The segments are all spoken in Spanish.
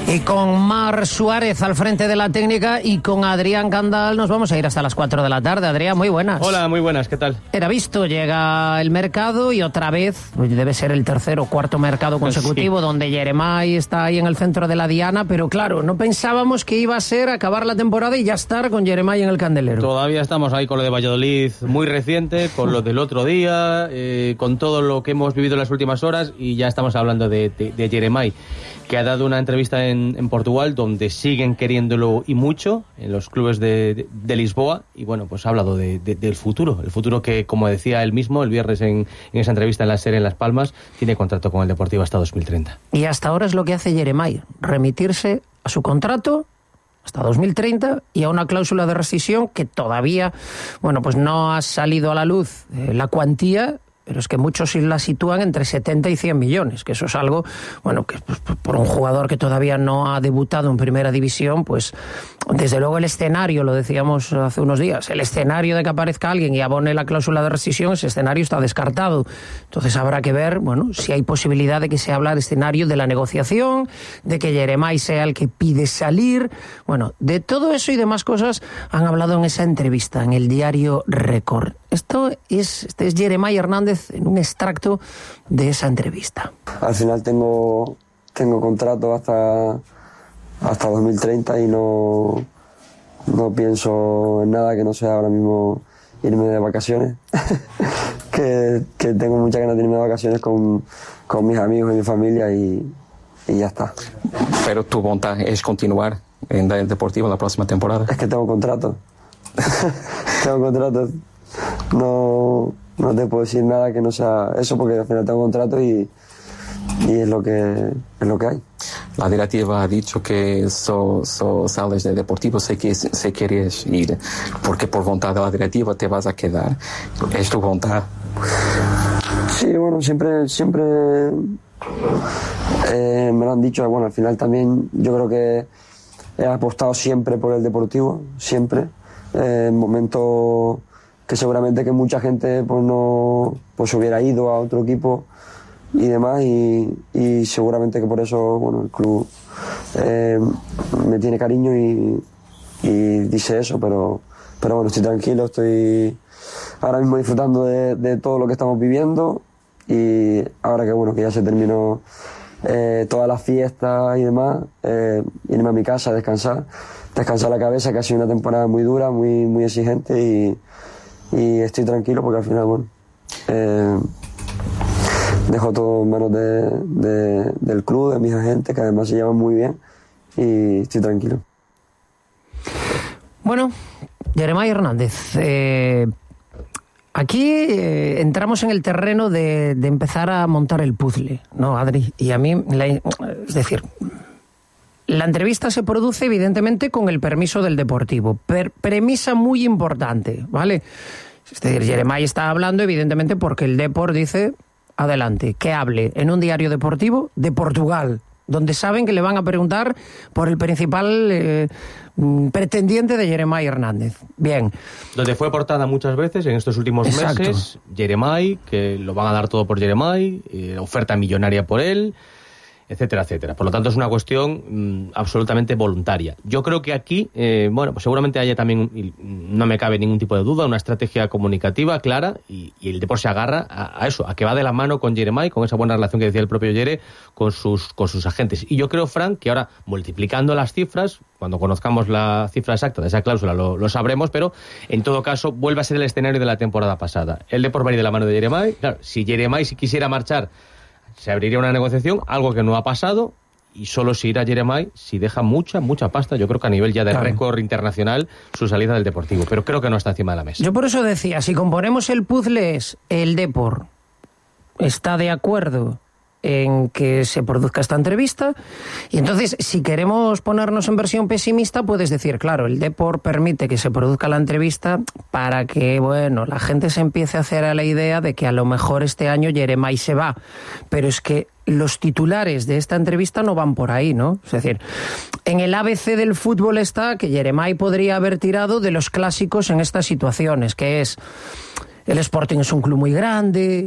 Y con Mar Suárez al frente de la técnica y con Adrián Candal nos vamos a ir hasta las 4 de la tarde. Adrián, muy buenas. Hola, muy buenas, ¿qué tal? Era visto, llega el mercado y otra vez, debe ser el tercer o cuarto mercado consecutivo sí, donde Yeremay está ahí en el centro de la diana, pero claro, no pensábamos que iba a ser acabar la temporada y ya estar con Yeremay en el candelero. Todavía estamos ahí con lo de Valladolid muy reciente, con lo del otro día, con todo lo que hemos vivido en las últimas horas y ya estamos hablando de Yeremay, que ha dado una entrevista en Portugal donde siguen queriéndolo y mucho en los clubes de Lisboa y bueno, pues ha hablado del futuro, el futuro que, como decía él mismo el viernes en esa entrevista en la serie en Las Palmas, tiene contrato con el Deportivo hasta 2030. Y hasta ahora es lo que hace Yeremay, remitirse a su contrato hasta 2030 y a una cláusula de rescisión que todavía, bueno, pues no ha salido a la luz la cuantía, pero es que muchos la sitúan entre 70 y 100 millones, que eso es algo, bueno, que pues, por un jugador que todavía no ha debutado en primera división, pues desde luego el escenario, lo decíamos hace unos días, el escenario de que aparezca alguien y abone la cláusula de rescisión, ese escenario está descartado. Entonces habrá que ver, bueno, si hay posibilidad de que se habla del escenario de la negociación, de que Yeremay sea el que pide salir, bueno, de todo eso y demás cosas han hablado en esa entrevista en el diario Record. Este es Yeremay Hernández en un extracto de esa entrevista. Al final tengo contrato hasta 2030 y no pienso en nada que no sea ahora mismo irme de vacaciones. que tengo muchas ganas de irme de vacaciones con mis amigos y mi familia y ya está. Pero tu voluntad es continuar en el Deportivo la próxima temporada. Es que tengo contrato. Tengo contrato. No te puedo decir nada que no sea eso porque al final tengo contrato y es lo que hay. La directiva ha dicho que sales del Deportivo si quieres ir, porque por voluntad de la directiva te vas a quedar. ¿Es tu voluntad? Sí, bueno, siempre me lo han dicho. Bueno, al final también yo creo que he apostado siempre por el Deportivo, siempre. En momentos que seguramente que mucha gente pues no pues hubiera ido a otro equipo y demás y seguramente que por eso bueno el club me tiene cariño y dice eso, pero bueno, estoy tranquilo, estoy ahora mismo disfrutando de todo lo que estamos viviendo y ahora que bueno que ya se terminó todas las fiestas y demás, irme a mi casa a descansar la cabeza, que ha sido una temporada muy dura, muy exigente y estoy tranquilo porque al final, bueno, dejo todo en manos del club, de mis agentes, que además se llevan muy bien y estoy tranquilo. Bueno, Yeremay Hernández, aquí entramos en el terreno de empezar a montar el puzzle, ¿no, Adri? Y a mí, es decir, la entrevista se produce evidentemente con el permiso del Deportivo. Premisa muy importante, ¿vale? Es decir, Yeremay está hablando evidentemente porque el Depor dice, adelante, que hable en un diario deportivo de Portugal, donde saben que le van a preguntar por el principal pretendiente de Yeremay Hernández. Bien. Donde fue portada muchas veces en estos últimos meses, Yeremay, que lo van a dar todo por Yeremay, oferta millonaria por él, etcétera, etcétera. Por lo tanto, es una cuestión absolutamente voluntaria. Yo creo que aquí, bueno, pues seguramente haya también, y no me cabe ningún tipo de duda, una estrategia comunicativa clara y el Depor se agarra a eso, a que va de la mano con Yeremay, con esa buena relación que decía el propio Yere con sus agentes. Y yo creo, Fran, que ahora, multiplicando las cifras, cuando conozcamos la cifra exacta de esa cláusula lo sabremos, pero en todo caso vuelve a ser el escenario de la temporada pasada. El Depor va a ir de la mano de Yeremay. Claro, si Yeremay quisiera marchar, se abriría una negociación, algo que no ha pasado, y solo se irá Yeremay si deja mucha pasta, yo creo que a nivel ya de récord internacional, su salida del Deportivo, pero creo que no está encima de la mesa. Yo por eso decía, si componemos el puzzle es el Depor está de acuerdo en que se produzca esta entrevista y entonces si queremos ponernos en versión pesimista puedes decir, claro, el Depor permite que se produzca la entrevista para que, bueno, la gente se empiece a hacer a la idea de que a lo mejor este año Yeremay se va, pero es que los titulares de esta entrevista no van por ahí, ¿no? Es decir, en el ABC del fútbol está que Yeremay podría haber tirado de los clásicos en estas situaciones, que es el Sporting es un club muy grande,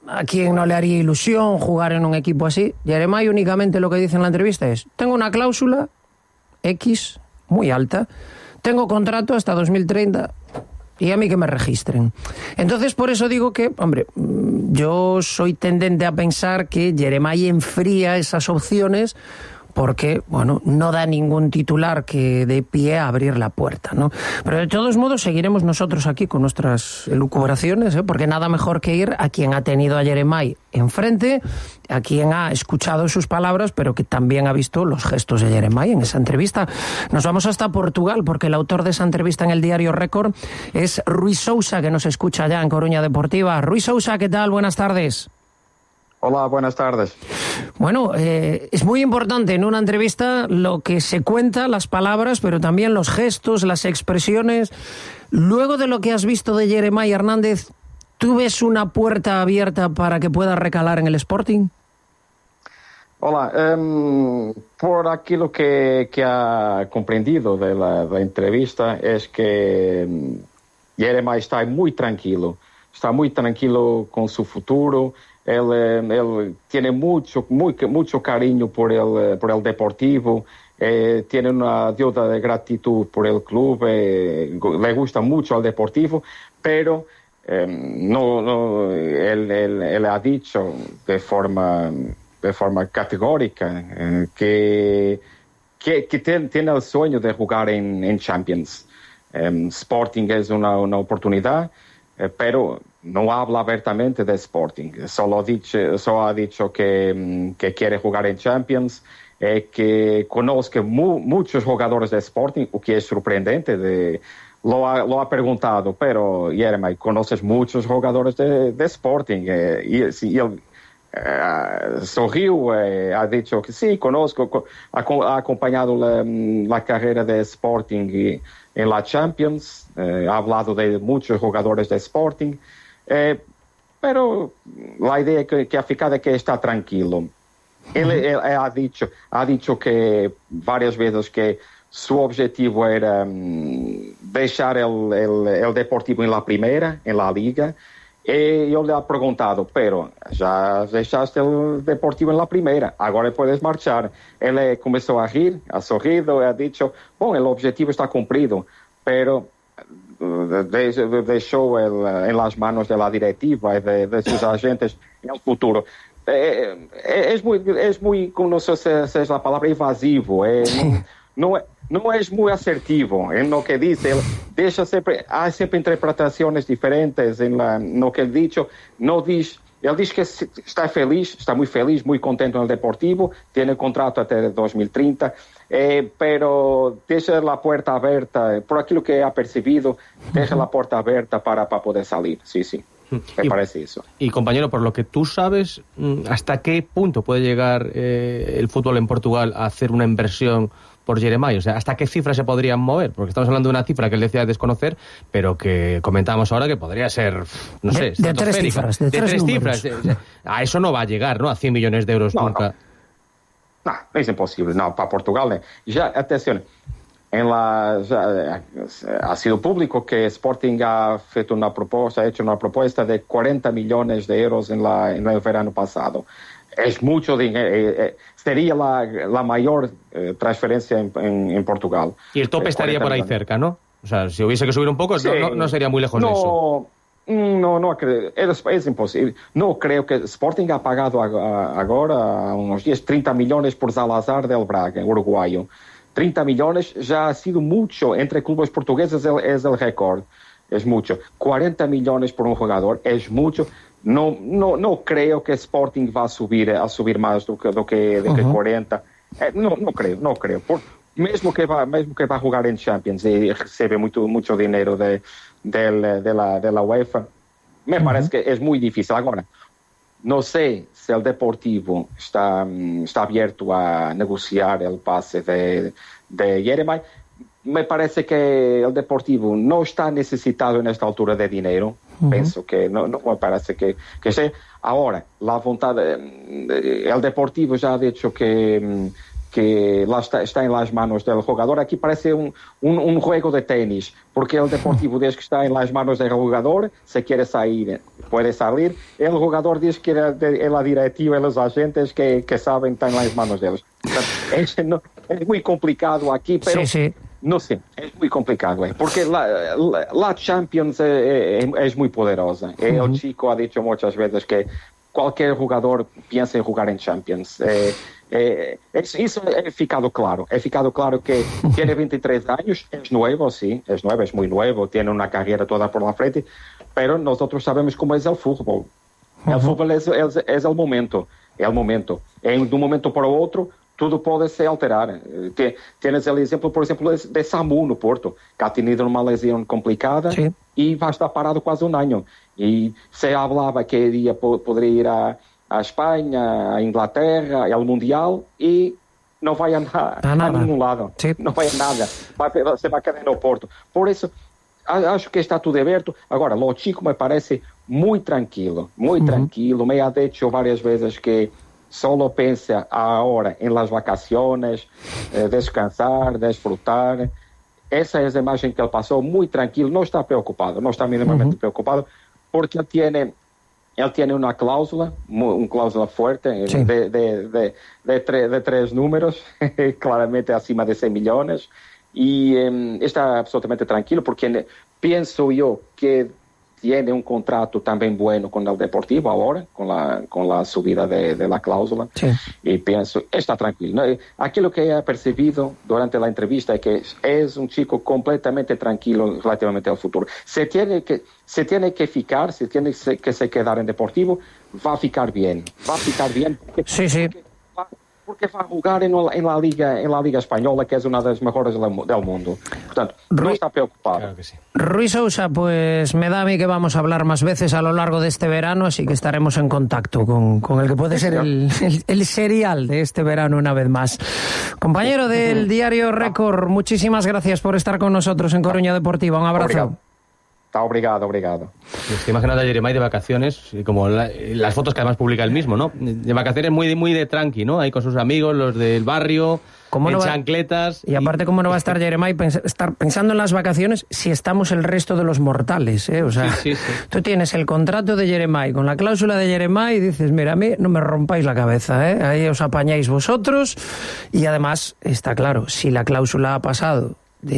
¿A quién no le haría ilusión jugar en un equipo así? Jeremai únicamente lo que dice en la entrevista es: tengo una cláusula X muy alta, tengo contrato hasta 2030 y a mí que me registren. Entonces, por eso digo que, hombre, yo soy tendente a pensar que Jeremai enfría esas opciones porque, bueno, no da ningún titular que dé pie a abrir la puerta, ¿no? Pero de todos modos seguiremos nosotros aquí con nuestras elucubraciones, porque nada mejor que ir a quien ha tenido a Jeremai enfrente, a quien ha escuchado sus palabras, pero que también ha visto los gestos de Jeremai en esa entrevista. Nos vamos hasta Portugal, porque el autor de esa entrevista en el diario Récord es Rui Sousa, que nos escucha ya en Coruña Deportiva. Rui Sousa, ¿qué tal? Buenas tardes. Hola, buenas tardes. Bueno, es muy importante en una entrevista lo que se cuenta, las palabras, pero también los gestos, las expresiones. Luego de lo que has visto de Jeremai Hernández, ¿tú ves una puerta abierta para que pueda recalar en el Sporting? Hola, por aquilo que ha comprendido de la entrevista es que Jeremai está muy tranquilo con su futuro. Él tiene mucho cariño por el Deportivo, tiene una deuda de gratitud por el club, le gusta mucho al Deportivo, pero él ha dicho de forma categórica que tiene el sueño de jugar en Champions. Sporting es una oportunidad, pero no habla abiertamente de Sporting, solo ha dicho que quiere jugar en Champions, que conozca muchos jugadores de Sporting, o que es sorprendente. Lo ha preguntado, pero Jeremai, ¿conoces muchos jugadores de Sporting? Y él sorrió, ha dicho que sí, conozco, ha acompañado la carrera de Sporting en la Champions, ha hablado de muchos jugadores de Sporting, pero la idea que ha ficado es que está tranquilo. Él ha dicho que varias veces que su objetivo era dejar el Deportivo en la primera, en la Liga, y yo le he preguntado, pero ya dejaste el Deportivo en la primera, ahora puedes marchar. Él comenzó a rir, ha sorrido, ha dicho, bueno, el objetivo está cumplido, pero dejó en las manos de la directiva y de sus agentes en el futuro. Es muy, no sé si es la palabra, evasivo, no es muy asertivo en lo que dice. Hay siempre interpretaciones diferentes en lo que él dicho. Él dice que está feliz, está muy feliz, muy contento en el Deportivo, tiene contrato hasta 2030, pero deja la puerta abierta, por aquello que ha percibido, deja la puerta abierta para poder salir, sí. Me parece eso. Y compañero, por lo que tú sabes, ¿hasta qué punto puede llegar el fútbol en Portugal a hacer una inversión por Jeremai? O sea, ¿hasta qué cifra se podrían mover? Porque estamos hablando de una cifra que él decía desconocer, pero que comentábamos ahora que podría ser, no sé, de tres cifras. De tres cifras. A eso no va a llegar, ¿no? A 100 millones de euros nunca. No, es imposible. No, para Portugal. Ya, atención. Ha sido público que Sporting ha hecho una propuesta de 40 millones de euros en el verano pasado. Es mucho dinero, sería la mayor transferencia en Portugal. Y el tope estaría por ahí cerca, ¿no? O sea, si hubiese que subir un poco, sí, no sería muy lejos de eso. No creo, es imposible. No creo que Sporting ha pagado ahora unos 30 millones por Salazar del Braga, uruguayo. 30 millones ya ha sido mucho. Entre clubes portugueses es el récord. Es mucho. 40 millones por un jugador es mucho. No creo que Sporting va a subir más do que 40. No creo. Mesmo que va a jugar en Champions y recibe mucho dinero de la UEFA, me parece que es muy difícil. Ahora, no sé si el Deportivo está abierto a negociar el pase de Jeremai. Me parece que el Deportivo no está necesitado en esta altura de dinero. Pienso que no me parece que sea. Ahora, la voluntad, el Deportivo ya ha dicho que que está en las manos del jugador. Aquí parece un juego de tenis, porque el Deportivo dice que está en las manos del jugador, se quiere salir, puede salir. El jugador dice que la directiva y los agentes que saben que está en las manos de ellos. Es muy complicado aquí, pero sí. No sé, es muy complicado, porque la Champions es muy poderosa. El chico ha dicho muchas veces que cualquier jugador piensa en jugar en Champions. Eso ha ficado claro. Ha ficado claro que tiene 23 años, es nuevo, sí, es muy nuevo, tiene una carrera toda por la frente, pero nosotros sabemos cómo es el fútbol. El fútbol es el momento. De un momento para otro, tudo pode se alterar. Tienes el exemplo, por exemplo, de Samu no Porto, que ha tenido uma lesão complicada e vai estar parado quase um ano. E se falava que iria poderia ir à Espanha, à Inglaterra, ao Mundial, e não vai a nenhum lado. Sí. Não vai a nada. Se vai quedar no Porto. Por isso, acho que está tudo aberto. Agora, o Chico me parece muito tranquilo. Me ha dicho várias vezes que solo pensa ahora en las vacaciones, descansar, disfrutar. Esa es la imagen que él pasó, muy tranquilo, no está preocupado, no está mínimamente preocupado, porque él tiene una cláusula fuerte de 3 números, claramente acima de 100 millones, y está absolutamente tranquilo, porque pienso yo que tiene un contrato también bueno con el Deportivo ahora, con la subida de la cláusula. Sí. Y pienso, está tranquilo. Aquí lo que he percibido durante la entrevista es que es un chico completamente tranquilo relativamente al futuro. Se tiene que ficar, se tiene que se quedar en Deportivo, va a ficar bien. Porque va a jugar en la Liga Española, que es una de las mejores del mundo. Portanto, no está preocupado. Claro que sí. Rui Sousa, pues me da a mí que vamos a hablar más veces a lo largo de este verano, así que estaremos en contacto con el que puede ser el serial de este verano una vez más. Compañero del diario Récord, muchísimas gracias por estar con nosotros en Coruña Deportiva. Un abrazo. Obrigado. Estoy imaginando a Jeremai de vacaciones, y como las fotos que además publica él mismo, ¿no? De vacaciones muy de tranqui, ¿no? Ahí con sus amigos, los del barrio, chancletas. Y aparte, ¿cómo no va a estar Jeremai estar pensando en las vacaciones si estamos el resto de los mortales, ¿eh? O sea, sí. Tú tienes el contrato de Jeremai con la cláusula de Jeremai y dices, mira, a mí no me rompáis la cabeza, ¿eh? Ahí os apañáis vosotros. Y además, está claro, si la cláusula ha pasado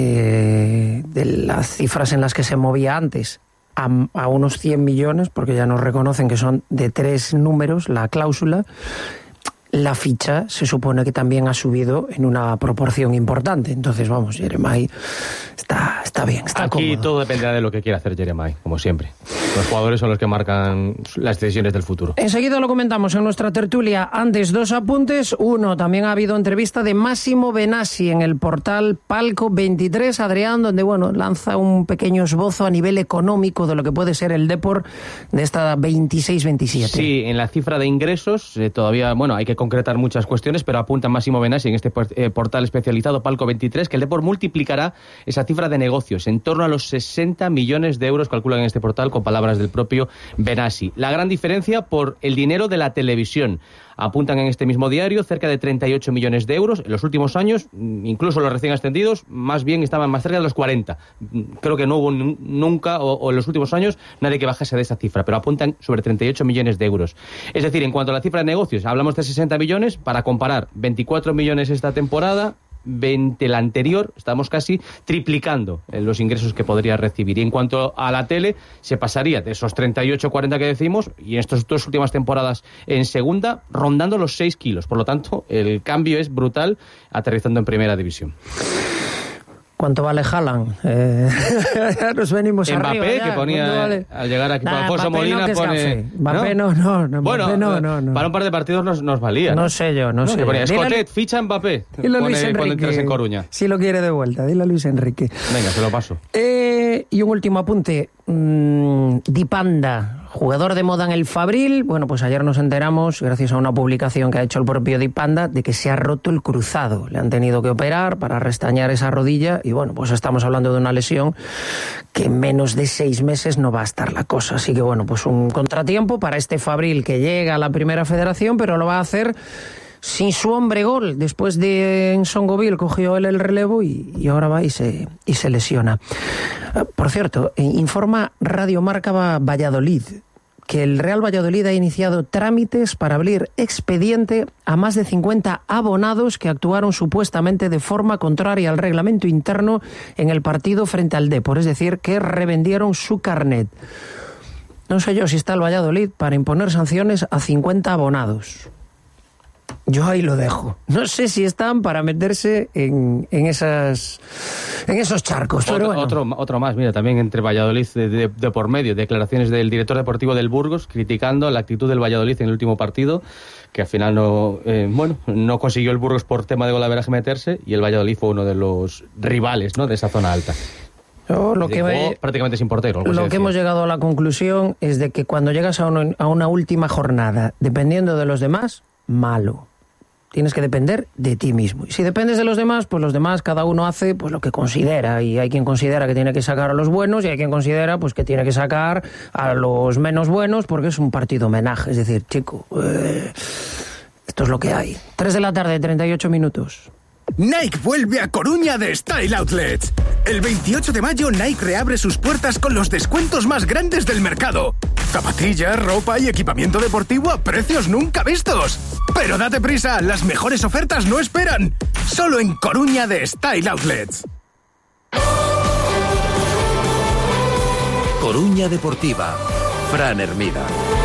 de las cifras en las que se movía antes a unos 100 millones, porque ya nos reconocen que son de 3 números la cláusula, la ficha se supone que también ha subido en una proporción importante. Entonces, vamos, Jeremai está bien, está aquí cómodo. Todo dependerá de lo que quiera hacer Jeremai, como siempre. Los jugadores son los que marcan las decisiones del futuro. Enseguida lo comentamos en nuestra tertulia. Antes, 2 apuntes. Uno, también ha habido entrevista de Massimo Benassi en el portal Palco 23, Adrián, donde lanza un pequeño esbozo a nivel económico de lo que puede ser el Depor de esta 26-27. Sí, en la cifra de ingresos todavía, hay que concretar muchas cuestiones, pero apunta Massimo Benassi en este portal especializado Palco 23 que el Depor multiplicará esa cifra de negocios en torno a los 60 millones de euros, calculan en este portal, con palabras del propio Benassi. La gran diferencia por el dinero de la televisión. Apuntan en este mismo diario cerca de 38 millones de euros. En los últimos años, incluso los recién ascendidos, más bien estaban más cerca de los 40. Creo que no hubo nunca, o en los últimos años, nadie que bajase de esa cifra, pero apuntan sobre 38 millones de euros. Es decir, en cuanto a la cifra de negocios, hablamos de 60 millones, para comparar, 24 millones esta temporada, 20 la anterior, estamos casi triplicando los ingresos que podría recibir. Y en cuanto a la tele, se pasaría de esos 38-40 que decimos, y en estas 2 últimas temporadas en segunda, rondando los 6 kilos. Por lo tanto, el cambio es brutal, aterrizando en primera división. ¿Cuánto vale Haaland? Ya nos venimos Mbappé, arriba. Mbappé, que ponía al llegar aquí para Alfonso Molina, pone... Mbappé no. Bueno, no. Para un par de partidos nos valía. No sé yo. Que ponía Escotet, ficha Mbappé. Dile a Luis Enrique, cuando entres en Coruña. Si lo quiere de vuelta, dile a Luis Enrique. Venga, se lo paso. Y un último apunte. Dipanda, jugador de moda en el Fabril. Pues ayer nos enteramos, gracias a una publicación que ha hecho el propio Dipanda, de que se ha roto el cruzado. Le han tenido que operar para restañar esa rodilla y pues estamos hablando de una lesión que en menos de 6 meses no va a estar la cosa. Así que pues un contratiempo para este Fabril que llega a la Primera Federación, pero lo va a hacer sin su hombre gol. Después de Nsongoville cogió él el relevo y ahora va y se lesiona. Por cierto, informa Radio Marca Valladolid que el Real Valladolid ha iniciado trámites para abrir expediente a más de 50 abonados que actuaron supuestamente de forma contraria al reglamento interno en el partido frente al Depor, es decir, que revendieron su carnet. No sé yo si está el Valladolid para imponer sanciones a 50 abonados. Yo ahí lo dejo. No sé si están para meterse en esos charcos. Pero bueno. Otro más, mira, también entre Valladolid de por medio, declaraciones del director deportivo del Burgos criticando la actitud del Valladolid en el último partido, que al final no consiguió el Burgos por tema de golaveraje meterse, y el Valladolid fue uno de los rivales, ¿no?, de esa zona alta. Prácticamente sin portero. Lo que hemos llegado a la conclusión es de que cuando llegas a una última jornada, dependiendo de los demás, malo. Tienes que depender de ti mismo. Y si dependes de los demás, pues los demás, cada uno hace pues lo que considera. Y hay quien considera que tiene que sacar a los buenos y hay quien considera pues que tiene que sacar a los menos buenos porque es un partido homenaje. Es decir, chico, esto es lo que hay. 3 de la tarde, 38 minutos. Nike vuelve a Coruña de Style Outlets. El 28 de mayo Nike reabre sus puertas con los descuentos más grandes del mercado. Zapatillas, ropa y equipamiento deportivo a precios nunca vistos. Pero date prisa, las mejores ofertas no esperan. Solo en Coruña de Style Outlets. Coruña Deportiva, Fran Hermida.